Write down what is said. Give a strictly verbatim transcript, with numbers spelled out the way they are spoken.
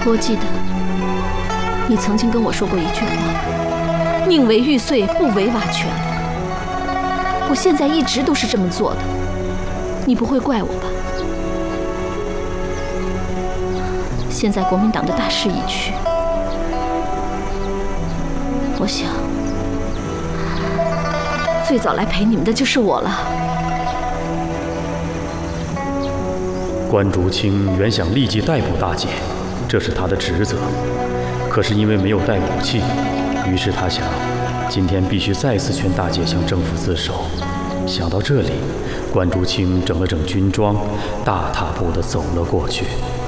我记得你曾经跟我说过一句话：宁为玉碎，不为瓦全。我现在一直都是这么做的，你不会怪我吧？现在国民党的大势已去，我想最早来陪你们的就是我了。 关竹清原想立即逮捕大姐，这是他的职责。可是因为没有带武器，于是他想，今天必须再次劝大姐向政府自首。想到这里，关竹清整了整军装，大踏步地走了过去。